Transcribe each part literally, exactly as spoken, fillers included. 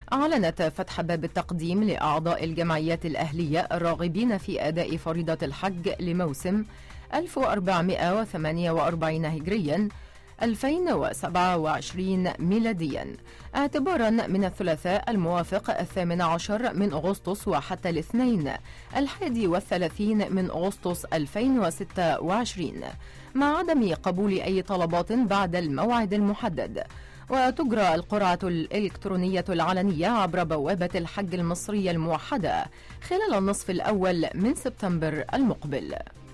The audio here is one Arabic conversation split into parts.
أعلنت فتح باب التقديم لأعضاء الجمعيات الأهلية الراغبين في أداء فريضة الحج لموسم ألف وأربعمائة وثمانية وأربعين هجريا ألفين وسبعة وعشرين ميلاديا، اعتبارا من الثلاثاء الموافق الثامن عشر من أغسطس وحتى الاثنين الحادي والثلاثين من أغسطس ألفين وستة وعشرين، مع عدم قبول أي طلبات بعد الموعد المحدد. وتجرى القرعة الإلكترونية العلنية عبر بوابة الحج المصرية الموحدة خلال النصف الأول من سبتمبر المقبل.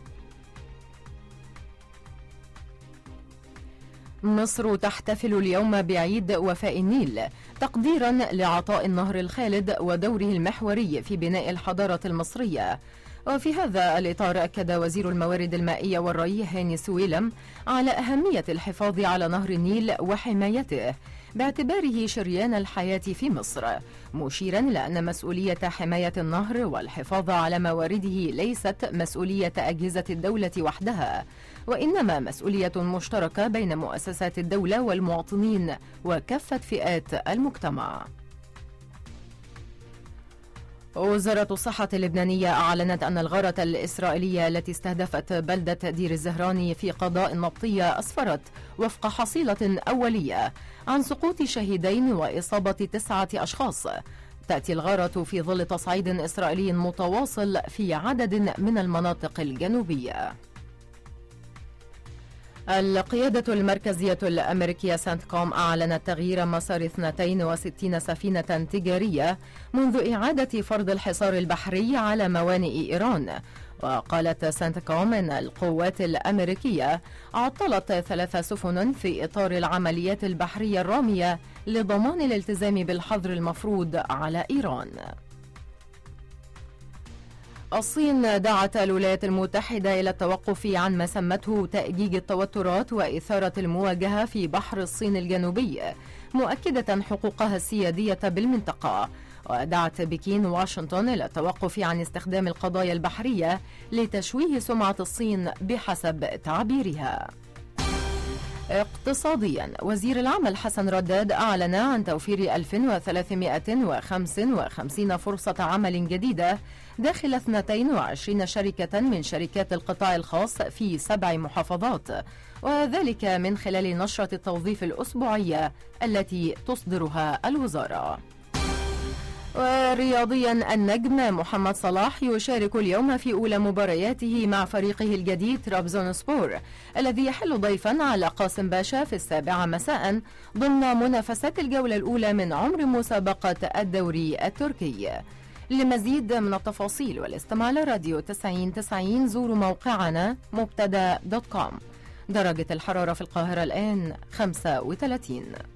مصر تحتفل اليوم بعيد وفاء النيل تقديرا لعطاء النهر الخالد ودوره المحوري في بناء الحضارة المصرية. وفي هذا الإطار أكد وزير الموارد المائية والري هاني سويلم على أهمية الحفاظ على نهر النيل وحمايته باعتباره شريان الحياة في مصر، مشيرا إلى أن مسؤولية حماية النهر والحفاظ على موارده ليست مسؤولية أجهزة الدولة وحدها، وإنما مسؤولية مشتركة بين مؤسسات الدولة والمواطنين وكافة فئات المجتمع. وزارة الصحة اللبنانية أعلنت أن الغارة الإسرائيلية التي استهدفت بلدة دير الزهراني في قضاء نبطية أسفرت وفق حصيلة أولية عن سقوط شهيدين وإصابة تسعة أشخاص. تأتي الغارة في ظل تصعيد إسرائيلي متواصل في عدد من المناطق الجنوبية. القيادة المركزية الأمريكية سنت كوم أعلنت تغيير مسار اثنتين وستين سفينة تجارية منذ إعادة فرض الحصار البحري على موانئ إيران. وقالت سنت كوم أن القوات الأمريكية عطلت ثلاث سفن في إطار العمليات البحرية الرامية لضمان الالتزام بالحظر المفروض على إيران. الصين دعت الولايات المتحدة إلى التوقف عن ما سمته تأجيج التوترات وإثارة المواجهة في بحر الصين الجنوبي، مؤكدة حقوقها السيادية بالمنطقة. ودعت بكين واشنطن إلى التوقف عن استخدام القضايا البحرية لتشويه سمعة الصين بحسب تعبيرها. اقتصاديا، وزير العمل حسن رداد أعلن عن توفير ألف وثلاثمائة وخمسة وخمسين فرصة عمل جديدة داخل اثنتين وعشرين شركة من شركات القطاع الخاص في سبع محافظات، وذلك من خلال نشرة التوظيف الأسبوعية التي تصدرها الوزارة. ورياضيا، النجم محمد صلاح يشارك اليوم في أولى مبارياته مع فريقه الجديد ترابزونسبور الذي يحل ضيفا على قاسم باشا في السابعة مساء ضمن منافسات الجولة الأولى من عمر مسابقة الدوري التركي. لمزيد من التفاصيل والاستماع لراديو تسعين تسعين زوروا موقعنا مبتدا دوت كوم. درجة الحرارة في القاهرة الآن خمسة وثلاثين.